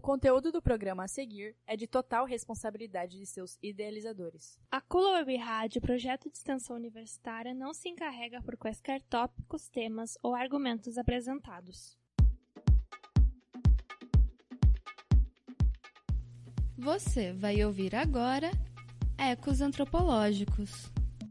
conteúdo do programa a seguir é de total responsabilidade de seus idealizadores. A Cula Web Rádio, projeto de extensão universitária, não se encarrega por quaisquer tópicos, temas ou argumentos apresentados. Você vai ouvir agora Ecos Antropológicos.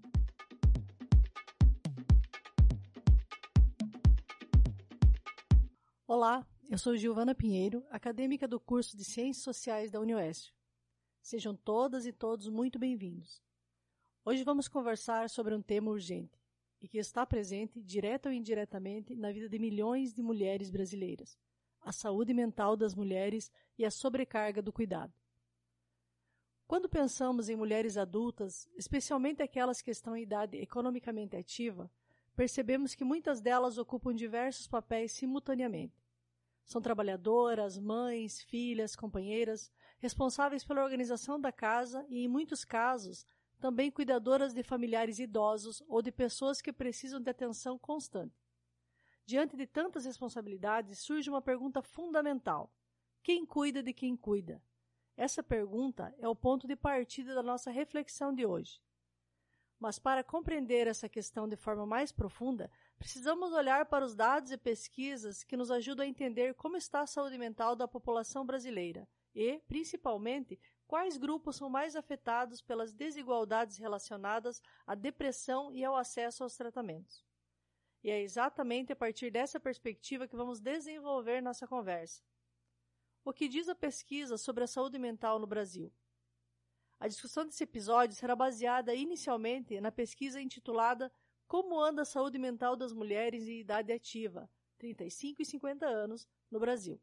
Olá, eu sou Giovana Pinheiro, acadêmica do curso de Ciências Sociais da UniOeste. Sejam todas e todos muito bem-vindos. Hoje vamos conversar sobre um tema urgente e que está presente, direta ou indiretamente, na vida de milhões de mulheres brasileiras: a saúde mental das mulheres e a sobrecarga do cuidado. Quando pensamos em mulheres adultas, especialmente aquelas que estão em idade economicamente ativa, percebemos que muitas delas ocupam diversos papéis simultaneamente. São trabalhadoras, mães, filhas, companheiras, responsáveis pela organização da casa e, em muitos casos, também cuidadoras de familiares idosos ou de pessoas que precisam de atenção constante. Diante de tantas responsabilidades, surge uma pergunta fundamental: quem cuida de quem cuida? Essa pergunta é o ponto de partida da nossa reflexão de hoje. Mas para compreender essa questão de forma mais profunda, precisamos olhar para os dados e pesquisas que nos ajudam a entender como está a saúde mental da população brasileira e, principalmente, quais grupos são mais afetados pelas desigualdades relacionadas à depressão e ao acesso aos tratamentos. E é exatamente a partir dessa perspectiva que vamos desenvolver nossa conversa. O que diz a pesquisa sobre a saúde mental no Brasil? A discussão desse episódio será baseada inicialmente na pesquisa intitulada Como anda a saúde mental das mulheres em idade ativa, 35 e 50 anos, no Brasil.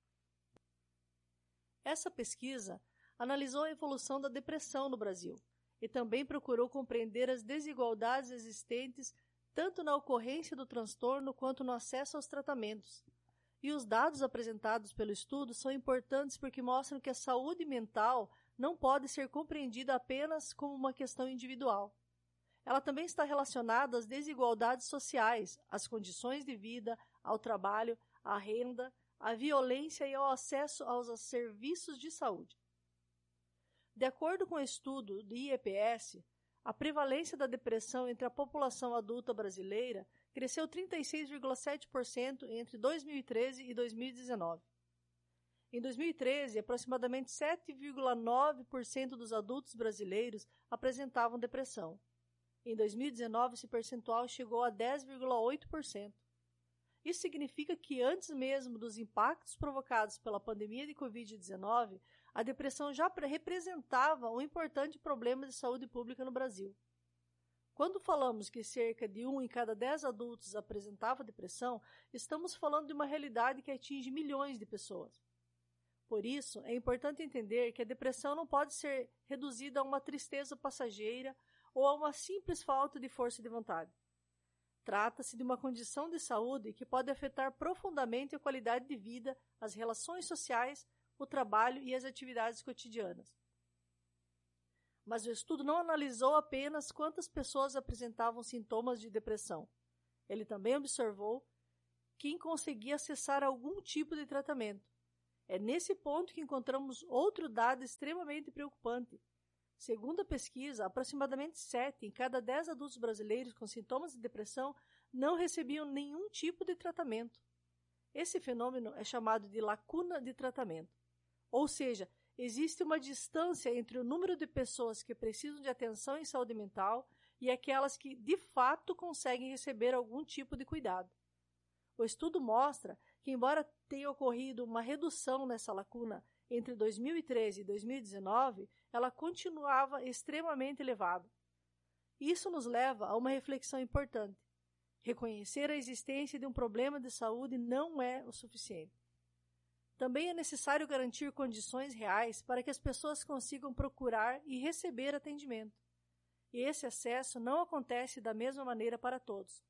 Essa pesquisa analisou a evolução da depressão no Brasil e também procurou compreender as desigualdades existentes tanto na ocorrência do transtorno quanto no acesso aos tratamentos. E os dados apresentados pelo estudo são importantes porque mostram que a saúde mental não pode ser compreendida apenas como uma questão individual. Ela também está relacionada às desigualdades sociais, às condições de vida, ao trabalho, à renda, à violência e ao acesso aos serviços de saúde. De acordo com o estudo do IEPS, a prevalência da depressão entre a população adulta brasileira cresceu 36,7% entre 2013 e 2019. Em 2013, aproximadamente 7,9% dos adultos brasileiros apresentavam depressão. Em 2019, esse percentual chegou a 10,8%. Isso significa que antes mesmo dos impactos provocados pela pandemia de Covid-19, a depressão já representava um importante problema de saúde pública no Brasil. Quando falamos que cerca de 1 em cada 10 adultos apresentava depressão, estamos falando de uma realidade que atinge milhões de pessoas. Por isso, é importante entender que a depressão não pode ser reduzida a uma tristeza passageira ou a uma simples falta de força de vontade. Trata-se de uma condição de saúde que pode afetar profundamente a qualidade de vida, as relações sociais, o trabalho e as atividades cotidianas. Mas o estudo não analisou apenas quantas pessoas apresentavam sintomas de depressão. Ele também observou quem conseguia acessar algum tipo de tratamento. É nesse ponto que encontramos outro dado extremamente preocupante. Segundo a pesquisa, aproximadamente 7 em cada 10 adultos brasileiros com sintomas de depressão não recebiam nenhum tipo de tratamento. Esse fenômeno é chamado de lacuna de tratamento. Ou seja, existe uma distância entre o número de pessoas que precisam de atenção em saúde mental e aquelas que, de fato, conseguem receber algum tipo de cuidado. O estudo mostra que, embora tenha ocorrido uma redução nessa lacuna entre 2013 e 2019, ela continuava extremamente elevada. Isso nos leva a uma reflexão importante. Reconhecer a existência de um problema de saúde não é o suficiente. Também é necessário garantir condições reais para que as pessoas consigam procurar e receber atendimento. E esse acesso não acontece da mesma maneira para todos.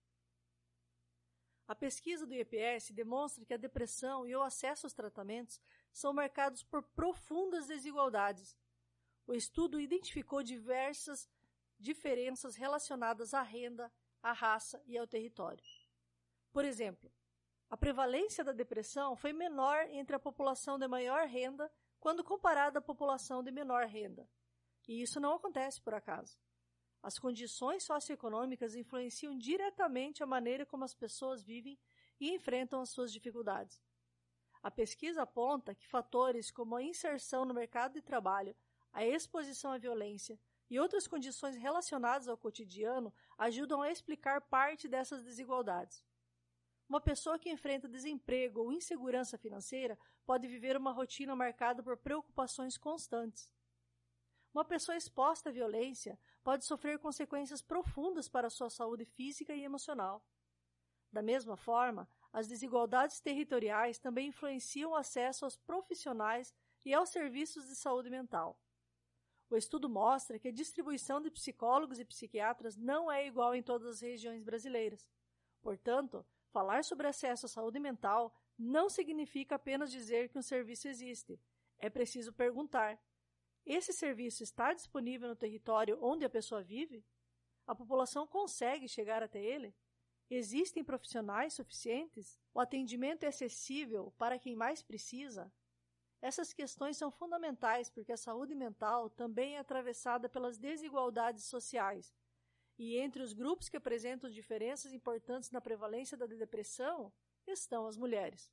A pesquisa do IEPS demonstra que a depressão e o acesso aos tratamentos são marcados por profundas desigualdades. O estudo identificou diversas diferenças relacionadas à renda, à raça e ao território. Por exemplo, A prevalência da depressão foi menor entre a população de maior renda quando comparada à população de menor renda. E isso não acontece por acaso. As condições socioeconômicas influenciam diretamente a maneira como as pessoas vivem e enfrentam as suas dificuldades. A pesquisa aponta que fatores como a inserção no mercado de trabalho, a exposição à violência e outras condições relacionadas ao cotidiano ajudam a explicar parte dessas desigualdades. Uma pessoa que enfrenta desemprego ou insegurança financeira pode viver uma rotina marcada por preocupações constantes. Uma pessoa exposta à violência pode sofrer consequências profundas para a sua saúde física e emocional. Da mesma forma, as desigualdades territoriais também influenciam o acesso aos profissionais e aos serviços de saúde mental. O estudo mostra que a distribuição de psicólogos e psiquiatras não é igual em todas as regiões brasileiras. Portanto, falar sobre acesso à saúde mental não significa apenas dizer que um serviço existe. É preciso perguntar: esse serviço está disponível no território onde a pessoa vive? A população consegue chegar até ele? Existem profissionais suficientes? O atendimento é acessível para quem mais precisa? Essas questões são fundamentais porque a saúde mental também é atravessada pelas desigualdades sociais. E entre os grupos que apresentam diferenças importantes na prevalência da depressão estão as mulheres.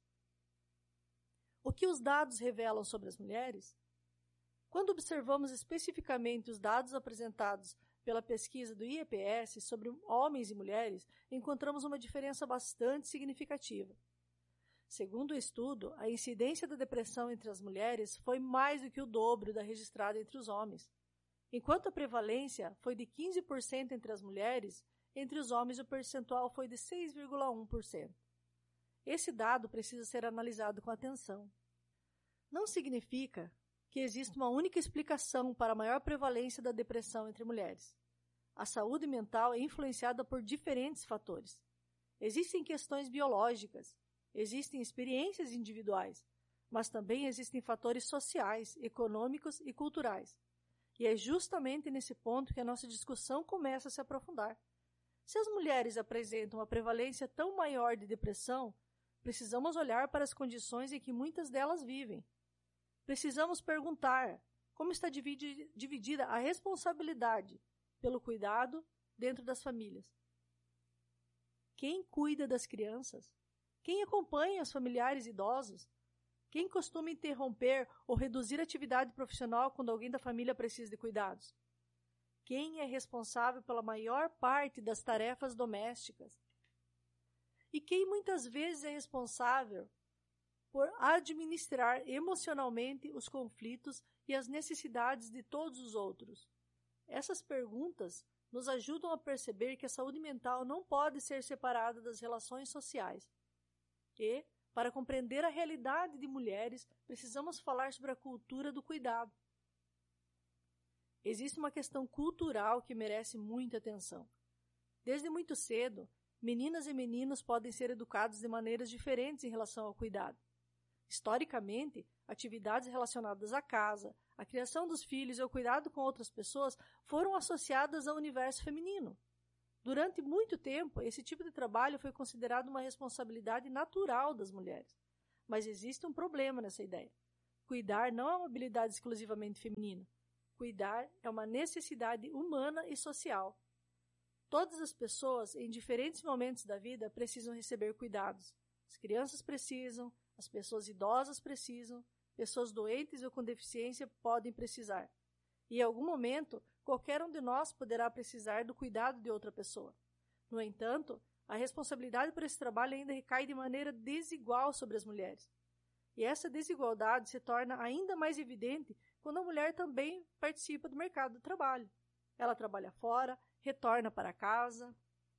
O que os dados revelam sobre as mulheres? Quando observamos especificamente os dados apresentados pela pesquisa do IEPS sobre homens e mulheres, encontramos uma diferença bastante significativa. Segundo o estudo, a incidência da depressão entre as mulheres foi mais do que o dobro da registrada entre os homens. Enquanto a prevalência foi de 15% entre as mulheres, entre os homens o percentual foi de 6,1%. Esse dado precisa ser analisado com atenção. Não significa que existe uma única explicação para a maior prevalência da depressão entre mulheres. A saúde mental é influenciada por diferentes fatores. Existem questões biológicas, existem experiências individuais, mas também existem fatores sociais, econômicos e culturais. E é justamente nesse ponto que a nossa discussão começa a se aprofundar. Se as mulheres apresentam uma prevalência tão maior de depressão, precisamos olhar para as condições em que muitas delas vivem. Precisamos perguntar como está dividida a responsabilidade pelo cuidado dentro das famílias. Quem cuida das crianças? Quem acompanha os familiares idosos? Quem costuma interromper ou reduzir a atividade profissional quando alguém da família precisa de cuidados? Quem é responsável pela maior parte das tarefas domésticas? E quem muitas vezes é responsável por administrar emocionalmente os conflitos e as necessidades de todos os outros? Essas perguntas nos ajudam a perceber que a saúde mental não pode ser separada das relações sociais. E, para compreender a realidade de mulheres, precisamos falar sobre a cultura do cuidado. Existe uma questão cultural que merece muita atenção. Desde muito cedo, meninas e meninos podem ser educados de maneiras diferentes em relação ao cuidado. Historicamente, atividades relacionadas à casa, à criação dos filhos e ao cuidado com outras pessoas foram associadas ao universo feminino. Durante muito tempo, esse tipo de trabalho foi considerado uma responsabilidade natural das mulheres. Mas existe um problema nessa ideia. Cuidar não é uma habilidade exclusivamente feminina. Cuidar é uma necessidade humana e social. Todas as pessoas, em diferentes momentos da vida, precisam receber cuidados. As crianças precisam, as pessoas idosas precisam, pessoas doentes ou com deficiência podem precisar. E em algum momento, qualquer um de nós poderá precisar do cuidado de outra pessoa. No entanto, a responsabilidade por esse trabalho ainda recai de maneira desigual sobre as mulheres. E essa desigualdade se torna ainda mais evidente quando a mulher também participa do mercado do trabalho. Ela trabalha fora, retorna para casa,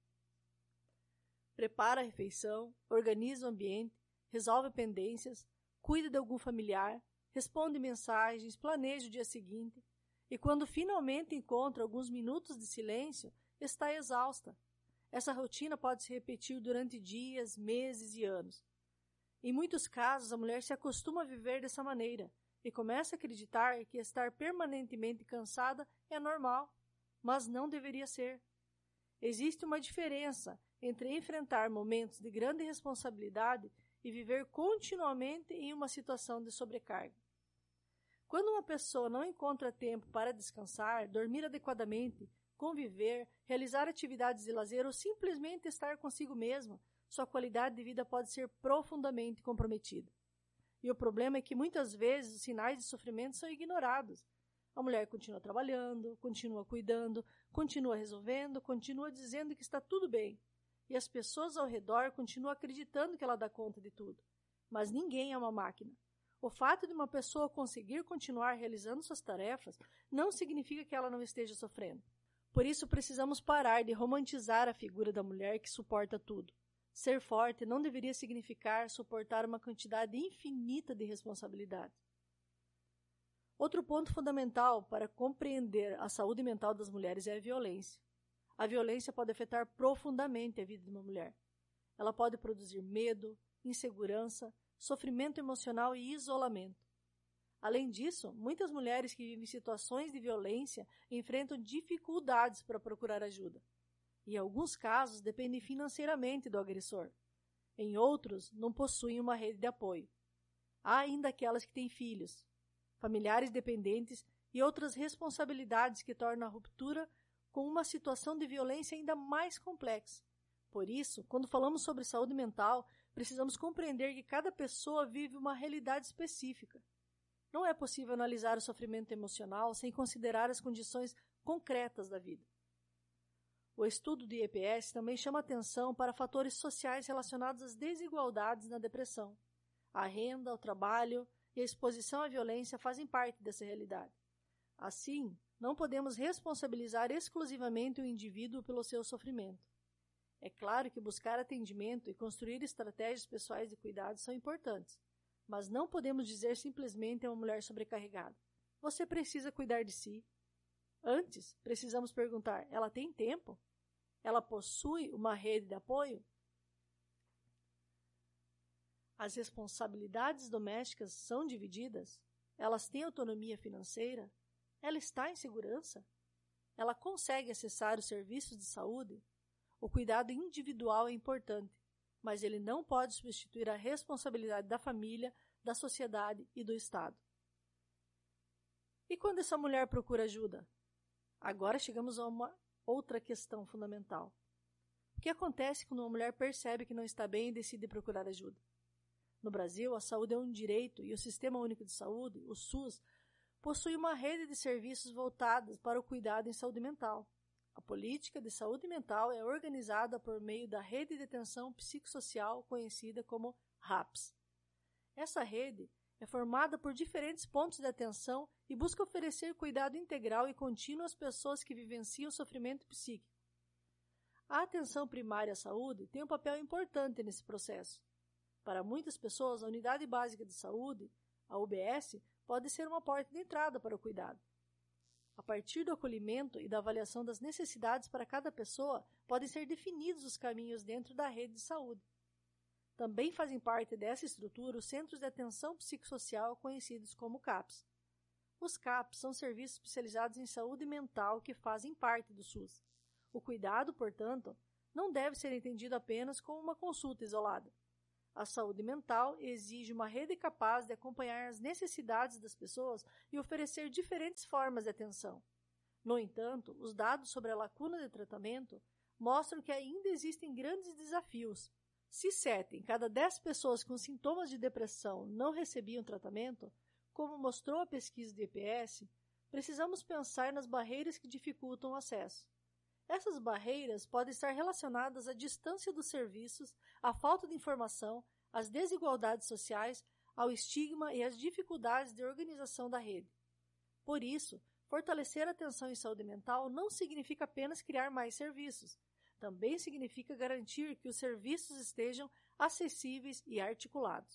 prepara a refeição, organiza o ambiente, resolve pendências, cuida de algum familiar, responde mensagens, planeja o dia seguinte e, quando finalmente encontra alguns minutos de silêncio, está exausta. Essa rotina pode se repetir durante dias, meses e anos. Em muitos casos, a mulher se acostuma a viver dessa maneira e começa a acreditar que estar permanentemente cansada é normal, mas não deveria ser. existe uma diferença entre enfrentar momentos de grande responsabilidade e viver continuamente em uma situação de sobrecarga. Quando uma pessoa não encontra tempo para descansar, dormir adequadamente, conviver, realizar atividades de lazer ou simplesmente estar consigo mesma, sua qualidade de vida pode ser profundamente comprometida. E o problema é que muitas vezes os sinais de sofrimento são ignorados. A mulher continua trabalhando, continua cuidando, continua resolvendo, continua dizendo que está tudo bem. E as pessoas ao redor continuam acreditando que ela dá conta de tudo. Mas ninguém é uma máquina. O fato de uma pessoa conseguir continuar realizando suas tarefas não significa que ela não esteja sofrendo. Por isso precisamos parar de romantizar a figura da mulher que suporta tudo. Ser forte não deveria significar suportar uma quantidade infinita de responsabilidades. Outro ponto fundamental para compreender a saúde mental das mulheres é a violência. A violência pode afetar profundamente a vida de uma mulher. Ela pode produzir medo, insegurança, sofrimento emocional e isolamento. Além disso, muitas mulheres que vivem situações de violência enfrentam dificuldades para procurar ajuda. Em alguns casos, dependem financeiramente do agressor. Em outros, não possuem uma rede de apoio. Há ainda aquelas que têm filhos, familiares dependentes e outras responsabilidades que tornam a ruptura com uma situação de violência ainda mais complexa. Por isso, quando falamos sobre saúde mental, precisamos compreender que cada pessoa vive uma realidade específica. Não é possível analisar o sofrimento emocional sem considerar as condições concretas da vida. O estudo do IEPS também chama atenção para fatores sociais relacionados às desigualdades na depressão. A renda, o trabalho e a exposição à violência fazem parte dessa realidade. Assim, não podemos responsabilizar exclusivamente o indivíduo pelo seu sofrimento. É claro que buscar atendimento e construir estratégias pessoais de cuidado são importantes, mas não podemos dizer simplesmente a uma mulher sobrecarregada: você precisa cuidar de si. Antes, precisamos perguntar: ela tem tempo? Ela possui uma rede de apoio? As responsabilidades domésticas são divididas? Elas têm autonomia financeira? Ela está em segurança? Ela consegue acessar os serviços de saúde? O cuidado individual é importante, mas ele não pode substituir a responsabilidade da família, da sociedade e do Estado. E quando essa mulher procura ajuda? Agora chegamos a uma outra questão fundamental. O que acontece quando uma mulher percebe que não está bem e decide procurar ajuda? No Brasil, a saúde é um direito e o Sistema Único de Saúde, o SUS, possui uma rede de serviços voltados para o cuidado em saúde mental. A política de saúde mental é organizada por meio da Rede de Atenção Psicossocial, conhecida como RAPS. Essa rede é formada por diferentes pontos de atenção e busca oferecer cuidado integral e contínuo às pessoas que vivenciam sofrimento psíquico. A atenção primária à saúde tem um papel importante nesse processo. Para muitas pessoas, a Unidade Básica de Saúde, a UBS, pode ser uma porta de entrada para o cuidado. A partir do acolhimento e da avaliação das necessidades para cada pessoa, podem ser definidos os caminhos dentro da rede de saúde. Também fazem parte dessa estrutura os Centros de Atenção Psicossocial, conhecidos como CAPs. Os CAPs são serviços especializados em saúde mental que fazem parte do SUS. O cuidado, portanto, não deve ser entendido apenas como uma consulta isolada. A saúde mental exige uma rede capaz de acompanhar as necessidades das pessoas e oferecer diferentes formas de atenção. No entanto, os dados sobre a lacuna de tratamento mostram que ainda existem grandes desafios. Se 7 em cada 10 pessoas com sintomas de depressão não recebiam tratamento, como mostrou a pesquisa do IEPS, precisamos pensar nas barreiras que dificultam o acesso. Essas barreiras podem estar relacionadas à distância dos serviços, à falta de informação, às desigualdades sociais, ao estigma e às dificuldades de organização da rede. Por isso, fortalecer a atenção em saúde mental não significa apenas criar mais serviços. Também significa garantir que os serviços estejam acessíveis e articulados.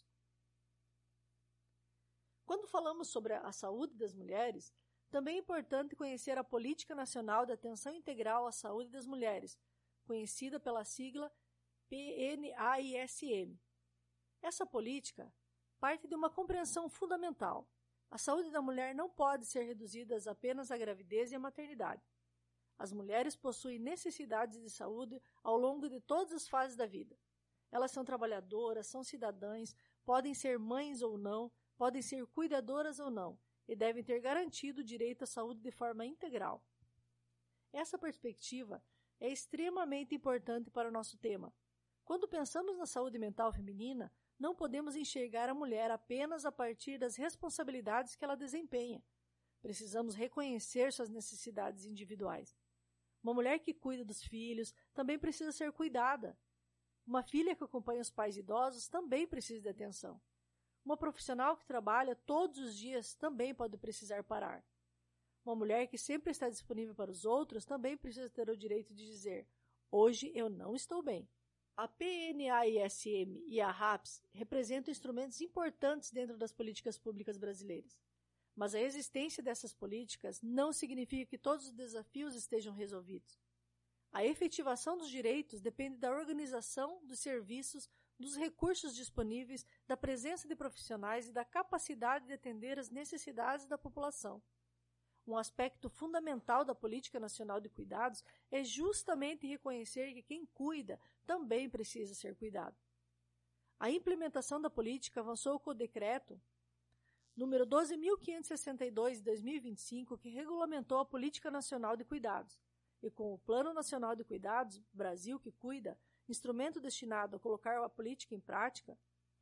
Quando falamos sobre a saúde das mulheres, também é importante conhecer a Política Nacional de Atenção Integral à Saúde das Mulheres, conhecida pela sigla PNAISM. Essa política parte de uma compreensão fundamental. A saúde da mulher não pode ser reduzida apenas à gravidez e à maternidade. As mulheres possuem necessidades de saúde ao longo de todas as fases da vida. Elas são trabalhadoras, são cidadãs, podem ser mães ou não, podem ser cuidadoras ou não, e devem ter garantido o direito à saúde de forma integral. Essa perspectiva é extremamente importante para o nosso tema. Quando pensamos na saúde mental feminina, não podemos enxergar a mulher apenas a partir das responsabilidades que ela desempenha. Precisamos reconhecer suas necessidades individuais. Uma mulher que cuida dos filhos também precisa ser cuidada. Uma filha que acompanha os pais idosos também precisa de atenção. Uma profissional que trabalha todos os dias também pode precisar parar. Uma mulher que sempre está disponível para os outros também precisa ter o direito de dizer: hoje eu não estou bem. A PNAISM e a RAPS representam instrumentos importantes dentro das políticas públicas brasileiras. Mas a existência dessas políticas não significa que todos os desafios estejam resolvidos. A efetivação dos direitos depende da organização dos serviços, dos recursos disponíveis, da presença de profissionais e da capacidade de atender às necessidades da população. Um aspecto fundamental da Política Nacional de Cuidados é justamente reconhecer que quem cuida também precisa ser cuidado. A implementação da política avançou com o decreto número 12.562 de 2025, que regulamentou a Política Nacional de Cuidados, e com o Plano Nacional de Cuidados, Brasil que Cuida, instrumento destinado a colocar a política em prática,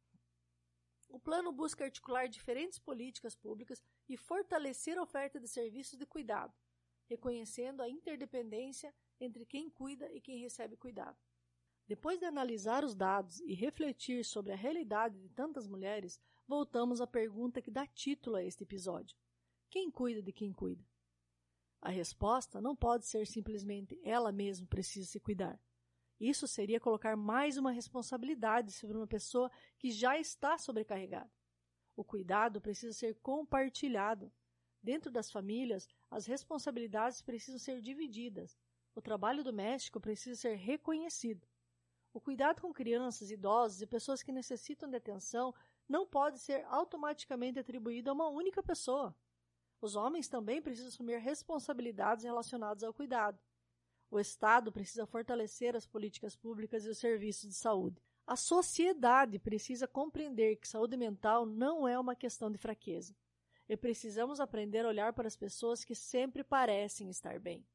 o plano busca articular diferentes políticas públicas e fortalecer a oferta de serviços de cuidado, reconhecendo a interdependência entre quem cuida e quem recebe cuidado. Depois de analisar os dados e refletir sobre a realidade de tantas mulheres, voltamos à pergunta que dá título a este episódio: quem cuida de quem cuida? A resposta não pode ser simplesmente ela mesma precisa se cuidar. Isso seria colocar mais uma responsabilidade sobre uma pessoa que já está sobrecarregada. O cuidado precisa ser compartilhado. Dentro das famílias, as responsabilidades precisam ser divididas. O trabalho doméstico precisa ser reconhecido. O cuidado com crianças, idosos e pessoas que necessitam de atenção não pode ser automaticamente atribuído a uma única pessoa. Os homens também precisam assumir responsabilidades relacionadas ao cuidado. O Estado precisa fortalecer as políticas públicas e os serviços de saúde. A sociedade precisa compreender que saúde mental não é uma questão de fraqueza. E precisamos aprender a olhar para as pessoas que sempre parecem estar bem.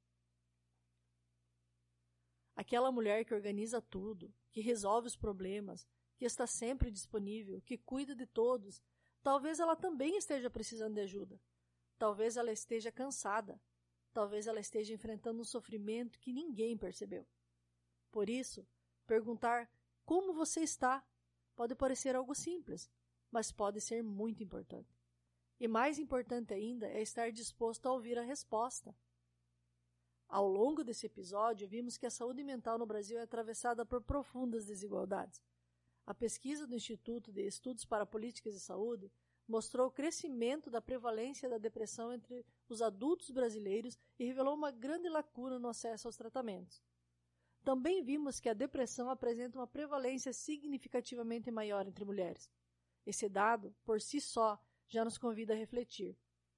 Aquela mulher que organiza tudo, que resolve os problemas, que está sempre disponível, que cuida de todos, talvez ela também esteja precisando de ajuda. Talvez ela esteja cansada. Talvez ela esteja enfrentando um sofrimento que ninguém percebeu. Por isso, perguntar como você está pode parecer algo simples, mas pode ser muito importante. E mais importante ainda é estar disposto a ouvir a resposta. Ao longo desse episódio, vimos que a saúde mental no Brasil é atravessada por profundas desigualdades. A pesquisa do Instituto de Estudos para Políticas de Saúde mostrou o crescimento da prevalência da depressão entre os adultos brasileiros e revelou uma grande lacuna no acesso aos tratamentos. Também vimos que a depressão apresenta uma prevalência significativamente maior entre mulheres. Esse dado, por si só, já nos convida a refletir.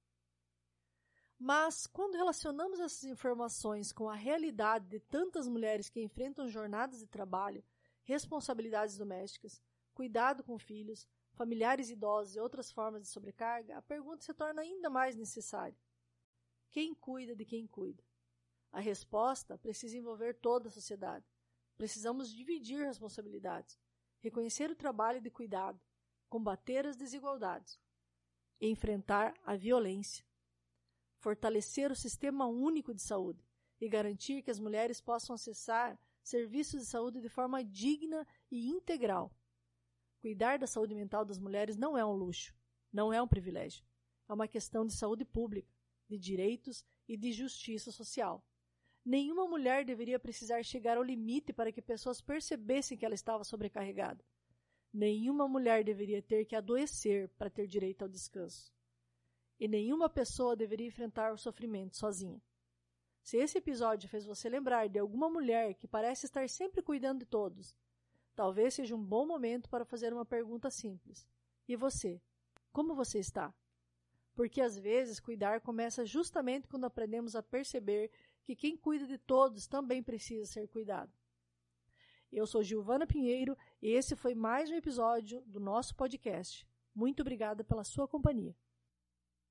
Mas, quando relacionamos essas informações com a realidade de tantas mulheres que enfrentam jornadas de trabalho, responsabilidades domésticas, cuidado com filhos, familiares idosos e outras formas de sobrecarga, a pergunta se torna ainda mais necessária. Quem cuida de quem cuida? A resposta precisa envolver toda a sociedade. Precisamos dividir responsabilidades, reconhecer o trabalho de cuidado, combater as desigualdades, enfrentar a violência, fortalecer o sistema único de saúde e garantir que as mulheres possam acessar serviços de saúde de forma digna e integral. Cuidar da saúde mental das mulheres não é um luxo, não é um privilégio. É uma questão de saúde pública, de direitos e de justiça social. Nenhuma mulher deveria precisar chegar ao limite para que pessoas percebessem que ela estava sobrecarregada. Nenhuma mulher deveria ter que adoecer para ter direito ao descanso. E nenhuma pessoa deveria enfrentar o sofrimento sozinha. Se esse episódio fez você lembrar de alguma mulher que parece estar sempre cuidando de todos, talvez seja um bom momento para fazer uma pergunta simples. E você? Como você está? Porque às vezes cuidar começa justamente quando aprendemos a perceber que quem cuida de todos também precisa ser cuidado. Eu sou Giovana Pinheiro e esse foi mais um episódio do nosso podcast. Muito obrigada pela sua companhia.